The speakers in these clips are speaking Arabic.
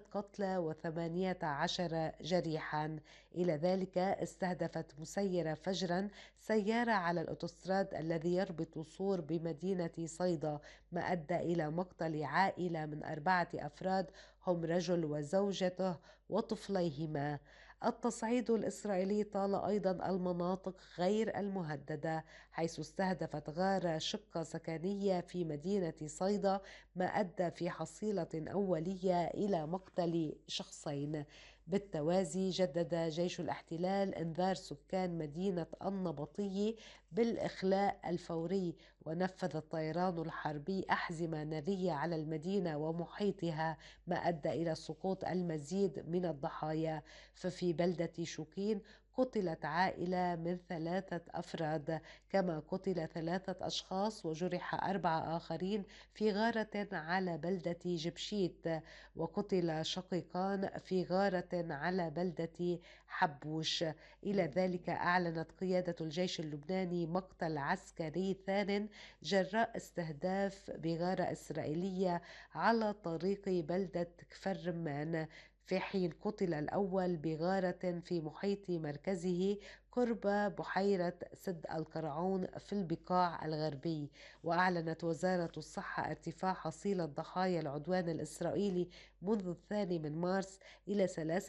قتلى و18 جريحا. إلى ذلك استهدفت مسيرة فجرا سيارة على الأوتوستراد الذي يربط صور بمدينة صيدا، ما أدى إلى مقتل عائلة من 4 أفراد هم رجل وزوجته وطفليهما. التصعيد الإسرائيلي طال أيضا المناطق غير المهددة، حيث استهدفت غارة شقة سكنية في مدينة صيدا، ما أدى في حصيلة أولية إلى مقتل شخصين. بالتوازي جدد جيش الاحتلال إنذار سكان مدينة النبطي بالإخلاء الفوري، ونفذ الطيران الحربي أحزمة نارية على المدينة ومحيطها، ما أدى إلى سقوط المزيد من الضحايا. ففي بلدة شوكين قتلت عائلة من 3 أفراد، كما قتل 3 أشخاص وجرح 4 آخرين في غارة على بلدة جبشيت، وقتل شقيقان في غارة على بلدة حبوش. إلى ذلك أعلنت قيادة الجيش اللبناني مقتل عسكري ثان جراء استهداف بغارة إسرائيلية على طريق بلدة كفر رمان، في حين قتل الأول بغارة في محيط مركزه قرب بحيرة سد القرعون في البقاع الغربي. وأعلنت وزارة الصحة ارتفاع حصيلة ضحايا العدوان الإسرائيلي منذ 2 من مارس إلى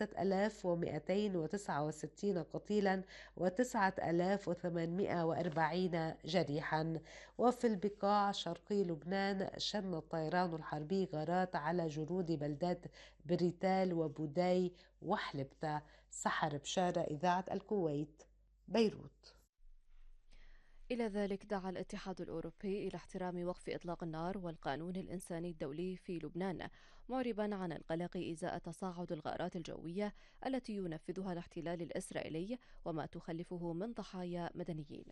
3269 قتيلا و9840 جريحا. وفي البقاع شرقي لبنان شن الطيران الحربي غارات على جنود بلدات بريتال وبوداي وحلبتة. سحر بشارة، إذاعة الكويت، بيروت. إلى ذلك دعا الاتحاد الأوروبي إلى احترام وقف إطلاق النار والقانون الإنساني الدولي في لبنان، معربا عن القلق إزاء تصاعد الغارات الجوية التي ينفذها الاحتلال الإسرائيلي وما تخلفه من ضحايا مدنيين.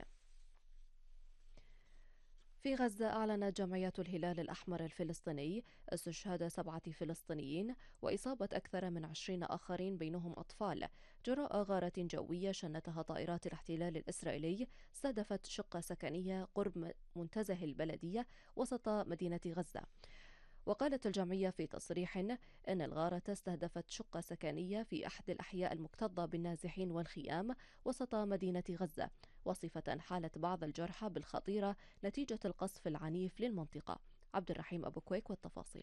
في غزة أعلنت جمعية الهلال الأحمر الفلسطيني استشهاد 7 فلسطينيين وإصابة أكثر من 20 آخرين بينهم أطفال جراء غارة جوية شنتها طائرات الاحتلال الإسرائيلي استهدفت شقة سكنية قرب منتزه البلدية وسط مدينة غزة. وقالت الجمعية في تصريح إن الغارة استهدفت شقة سكنية في أحد الأحياء المكتظة بالنازحين والخيام وسط مدينة غزة، وصفة حالة بعض الجرحى بالخطيرة نتيجة القصف العنيف للمنطقة. عبد الرحيم أبو كويك والتفاصيل.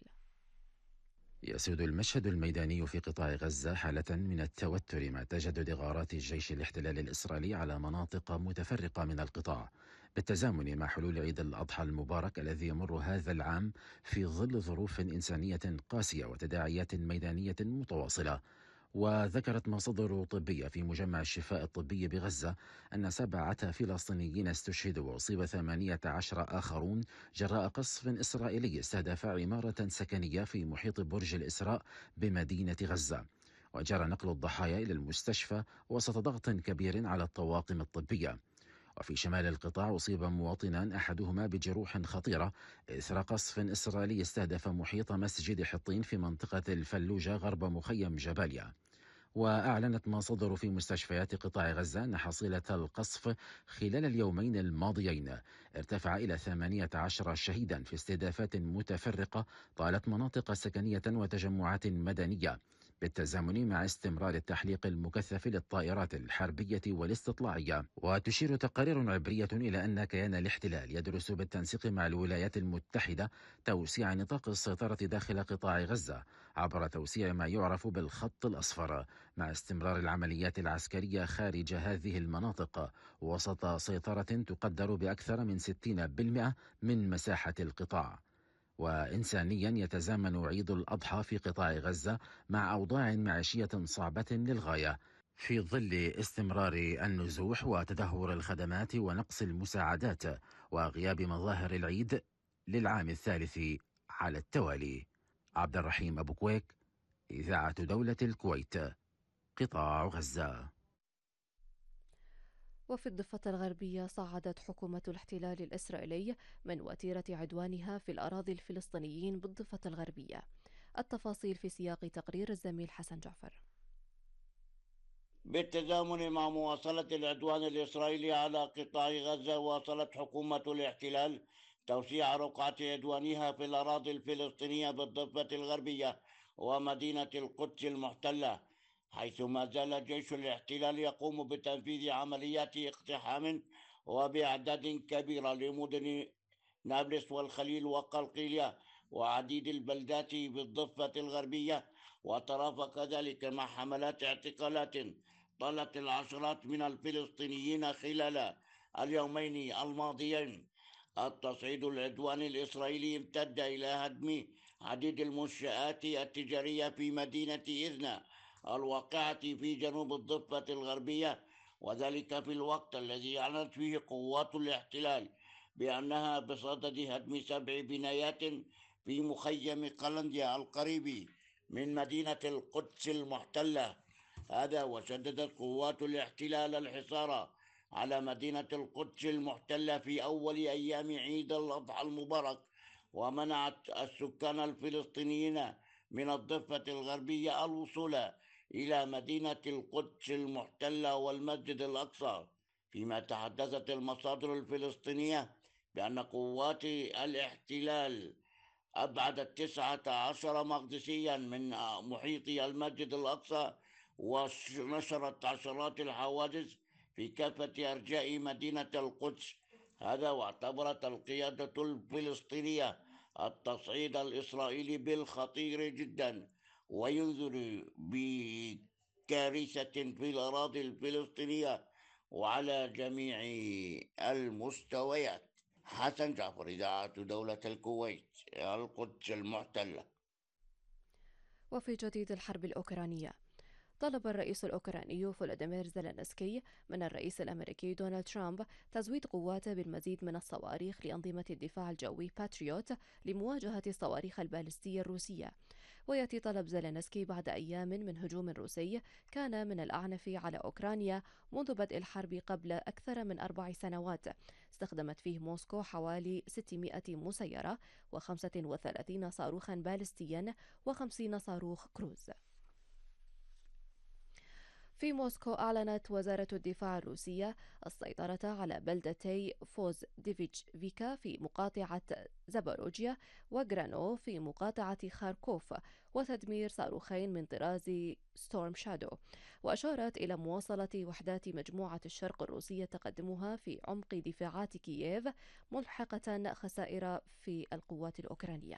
يسود المشهد الميداني في قطاع غزة حالة من التوتر مع تجدد غارات الجيش الاحتلالي الإسرائيلي على مناطق متفرقة من القطاع، بالتزامن مع حلول عيد الأضحى المبارك الذي يمر هذا العام في ظل ظروف إنسانية قاسية وتداعيات ميدانية متواصلة. وذكرت مصادر طبية في مجمع الشفاء الطبي بغزة أن 7 فلسطينيين استشهدوا وأصيب 18 آخرون جراء قصف إسرائيلي استهدف عمارة سكنية في محيط برج الإسراء بمدينة غزة. وجرى نقل الضحايا إلى المستشفى وسط ضغط كبير على الطواقم الطبية. وفي شمال القطاع أصيب مواطنان أحدهما بجروح خطيرة إثر قصف إسرائيلي استهدف محيط مسجد حطين في منطقة الفلوجة غرب مخيم جباليا. وأعلنت مصادر في مستشفيات قطاع غزة أن حصيلة القصف خلال اليومين الماضيين ارتفع إلى 18 شهيدا في استهدافات متفرقة طالت مناطق سكنية وتجمعات مدنية، بالتزامن مع استمرار التحليق المكثف للطائرات الحربية والاستطلاعية. وتشير تقارير عبرية إلى أن كيان الاحتلال يدرس بالتنسيق مع الولايات المتحدة توسيع نطاق السيطرة داخل قطاع غزة عبر توسيع ما يعرف بالخط الأصفر، مع استمرار العمليات العسكرية خارج هذه المناطق وسط سيطرة تقدر بأكثر من 60% من مساحة القطاع. وإنسانيا يتزامن عيد الأضحى في قطاع غزة مع أوضاع معيشية صعبة للغاية في ظل استمرار النزوح وتدهور الخدمات ونقص المساعدات وغياب مظاهر العيد للعام الثالث على التوالي. عبد الرحيم أبو كويك، إذاعة دولة الكويت، قطاع غزة. وفي الضفة الغربية صعدت حكومة الاحتلال الإسرائيلي من وتيرة عدوانها في الأراضي الفلسطينيين بالضفة الغربية. التفاصيل في سياق تقرير الزميل حسن جعفر. بالتزامن مع مواصلة العدوان الإسرائيلي على قطاع غزة، واصلت حكومة الاحتلال توسيع رقعة عدوانها في الأراضي الفلسطينية بالضفة الغربية، ومدينة القدس المحتلة، حيث ما زال جيش الاحتلال يقوم بتنفيذ عمليات اقتحام وبأعداد كبيرة لمدن نابلس والخليل وقلقيلية وعديد البلدات بالضفة الغربية، وترافق ذلك مع حملات اعتقالات طالت العشرات من الفلسطينيين خلال اليومين الماضيين. التصعيد العدواني الإسرائيلي امتد إلى هدم عديد المنشآت التجارية في مدينة إذنا الواقعة في جنوب الضفة الغربية، وذلك في الوقت الذي أعلنت فيه قوات الاحتلال بأنها بصدد هدم 7 بنايات في مخيم قلنديا القريب من مدينة القدس المحتلة. هذا وشددت قوات الاحتلال الحصار على مدينة القدس المحتلة في أول أيام عيد الأضحى المبارك، ومنعت السكان الفلسطينيين من الضفة الغربية الوصول إلى مدينة القدس المحتلة والمسجد الأقصى، فيما تحدثت المصادر الفلسطينية بأن قوات الاحتلال أبعدت 19 مقدسيا من محيط المسجد الأقصى، ونشرت عشرات الحوادث في كافة أرجاء مدينة القدس. هذا واعتبرت القيادة الفلسطينية التصعيد الإسرائيلي بالخطير جدا، وينذر بكارثة في الأراضي الفلسطينية وعلى جميع المستويات. حسن جعفر، إذاعة دولة الكويت، القدس المحتلة. وفي جديد الحرب الأوكرانية، طلب الرئيس الأوكراني فولوديمير زيلينسكي من الرئيس الأمريكي دونالد ترامب تزويد قواته بالمزيد من الصواريخ لأنظمة الدفاع الجوي باتريوت لمواجهة الصواريخ البالستية الروسية. ويأتي طلب زيلينسكي بعد أيام من هجوم روسي كان من الأعنف على أوكرانيا منذ بدء الحرب قبل أكثر من 4 سنوات، استخدمت فيه موسكو حوالي 600 مسيرة و35 صاروخا بالستيا و50 صاروخ كروز. في موسكو أعلنت وزارة الدفاع الروسية السيطرة على بلدتي فوز ديفيتشفيكا في مقاطعة زاباروجيا وغرانو في مقاطعة خاركوف، وتدمير صاروخين من طراز ستورم شادو. وأشارت إلى مواصلة وحدات مجموعة الشرق الروسية تقدمها في عمق دفاعات كييف، ملحقة خسائر في القوات الأوكرانية.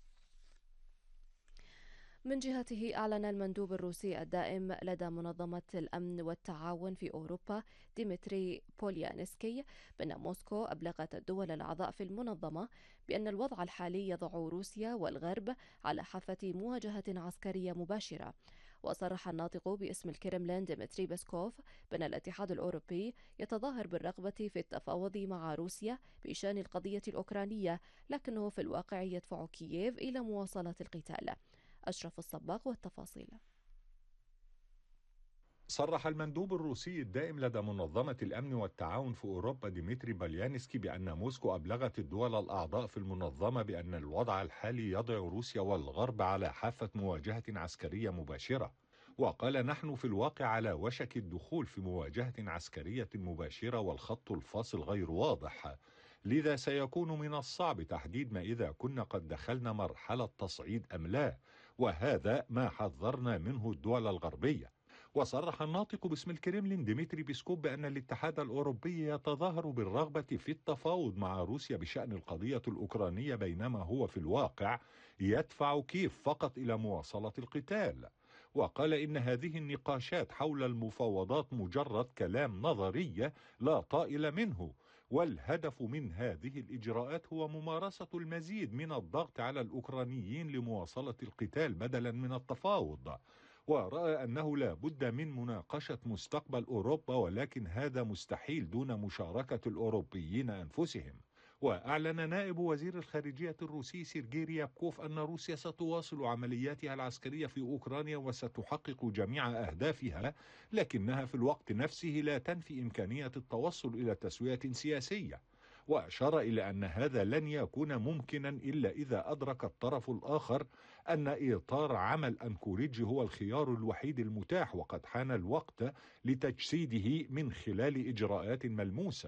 من جهته أعلن المندوب الروسي الدائم لدى منظمة الأمن والتعاون في أوروبا ديمتري بوليانسكي بأن موسكو أبلغت الدول الأعضاء في المنظمة بأن الوضع الحالي يضع روسيا والغرب على حافة مواجهة عسكرية مباشرة. وصرح الناطق باسم الكرملين ديمتري بيسكوف بأن الاتحاد الأوروبي يتظاهر بالرغبة في التفاوض مع روسيا بشأن القضية الأوكرانية، لكنه في الواقع يدفع كييف إلى مواصلة القتال. أشرف الصباغ والتفاصيل. صرح المندوب الروسي الدائم لدى منظمة الأمن والتعاون في أوروبا ديمتري بوليانسكي بأن موسكو أبلغت الدول الأعضاء في المنظمة بأن الوضع الحالي يضع روسيا والغرب على حافة مواجهة عسكرية مباشرة. وقال: نحن في الواقع على وشك الدخول في مواجهة عسكرية مباشرة والخط الفاصل غير واضح، لذا سيكون من الصعب تحديد ما إذا كنا قد دخلنا مرحلة تصعيد أم لا، وهذا ما حذرنا منه الدول الغربية. وصرح الناطق باسم الكرملين ديمتري بيسكوف بأن الاتحاد الأوروبي يتظاهر بالرغبة في التفاوض مع روسيا بشأن القضية الأوكرانية، بينما هو في الواقع يدفع كييف فقط إلى مواصلة القتال. وقال إن هذه النقاشات حول المفاوضات مجرد كلام نظري لا طائل منه، والهدف من هذه الإجراءات هو ممارسة المزيد من الضغط على الأوكرانيين لمواصلة القتال بدلا من التفاوض. ورأى أنه لا بد من مناقشة مستقبل أوروبا، ولكن هذا مستحيل دون مشاركة الأوروبيين أنفسهم. وأعلن نائب وزير الخارجية الروسي سيرجي ريابكوف أن روسيا ستواصل عملياتها العسكرية في أوكرانيا وستحقق جميع أهدافها، لكنها في الوقت نفسه لا تنفي إمكانية التوصل إلى تسوية سياسية. وأشار إلى أن هذا لن يكون ممكنا إلا إذا أدرك الطرف الآخر أن إطار عمل أنكوريدج هو الخيار الوحيد المتاح، وقد حان الوقت لتجسيده من خلال إجراءات ملموسة.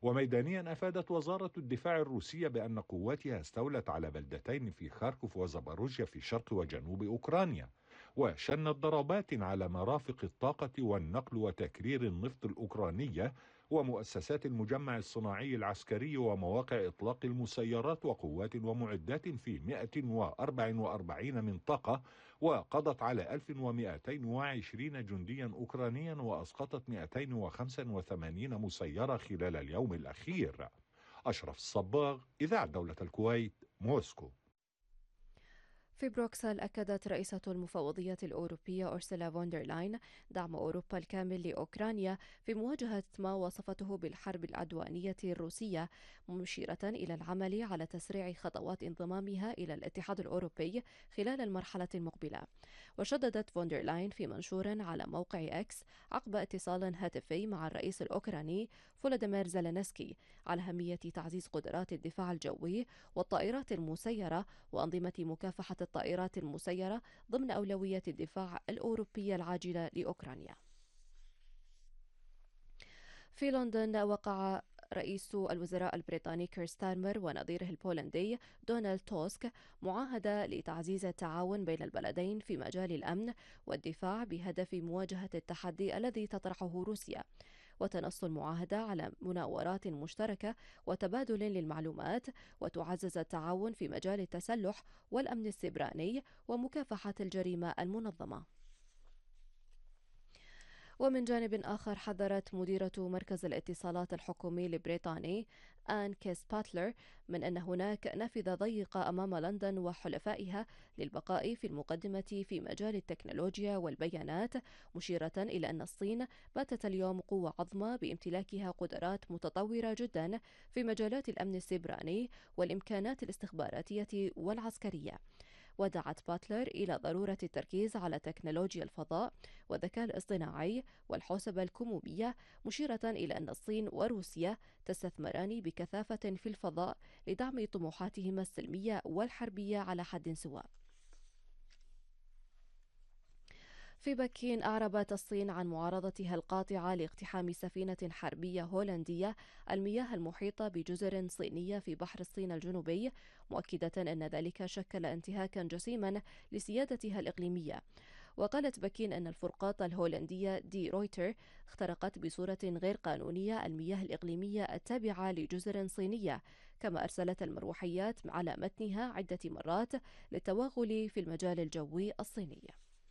وميدانيا أفادت وزارة الدفاع الروسية بأن قواتها استولت على بلدتين في خاركوف وزاباروجيا في شرق وجنوب أوكرانيا، وشنت ضربات على مرافق الطاقة والنقل وتكرير النفط الأوكرانية ومؤسسات المجمع الصناعي العسكري ومواقع إطلاق المسيرات وقوات ومعدات في 144 منطقة، وقضت على 1220 جنديا أوكرانيا وأسقطت 285 مسيرة خلال اليوم الأخير. أشرف الصباغ، إذاعة دولة الكويت، موسكو. في بروكسل أكدت رئيسة المفوضية الأوروبية أورسولا فون دير لاين دعم أوروبا الكامل لأوكرانيا في مواجهة ما وصفته بالحرب العدوانية الروسية، مشيرة إلى العمل على تسريع خطوات انضمامها إلى الاتحاد الأوروبي خلال المرحلة المقبلة. وشددت فون دير لاين في منشور على موقع إكس عقب اتصال هاتفي مع الرئيس الأوكراني فولوديمير زيلينسكي على أهمية تعزيز قدرات الدفاع الجوي والطائرات المسيرة وأنظمة مكافحة الطائرات المسيرة ضمن أولوية الدفاع الأوروبية العاجلة لأوكرانيا. في لندن وقع رئيس الوزراء البريطاني كير ستارمر ونظيره البولندي دونالد توسك معاهدة لتعزيز التعاون بين البلدين في مجال الأمن والدفاع بهدف مواجهة التحدي الذي تطرحه روسيا. وتنص المعاهدة على مناورات مشتركة وتبادل للمعلومات، وتعزز التعاون في مجال التسلح والأمن السيبراني ومكافحة الجريمة المنظمة. ومن جانب آخر، حذرت مديرة مركز الاتصالات الحكومي البريطاني آن كيس باتلر من أن هناك نافذة ضيقة أمام لندن وحلفائها للبقاء في المقدمة في مجال التكنولوجيا والبيانات، مشيرة إلى أن الصين باتت اليوم قوة عظمى بامتلاكها قدرات متطورة جدا في مجالات الأمن السيبراني والإمكانات الاستخباراتية والعسكرية. ودعت باتلر إلى ضرورة التركيز على تكنولوجيا الفضاء والذكاء الاصطناعي والحوسبة الكمومية، مشيرة إلى أن الصين وروسيا تستثمران بكثافة في الفضاء لدعم طموحاتهما السلمية والحربية على حد سواء. في بكين، أعربت الصين عن معارضتها القاطعة لاقتحام سفينة حربية هولندية المياه المحيطة بجزر صينية في بحر الصين الجنوبي، مؤكدة أن ذلك شكل انتهاكا جسيما لسيادتها الإقليمية. وقالت بكين أن الفرقاطة الهولندية دي رويتر اخترقت بصورة غير قانونية المياه الإقليمية التابعة لجزر صينية، كما أرسلت المروحيات على متنها عدة مرات للتوغل في المجال الجوي الصيني.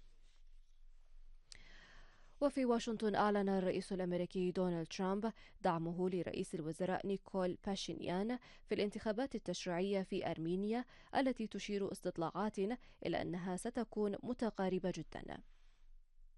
وفي واشنطن، أعلن الرئيس الأمريكي دونالد ترامب دعمه لرئيس الوزراء نيكول باشينيان في الانتخابات التشريعية في أرمينيا، التي تشير استطلاعات إلى أنها ستكون متقاربة جدا.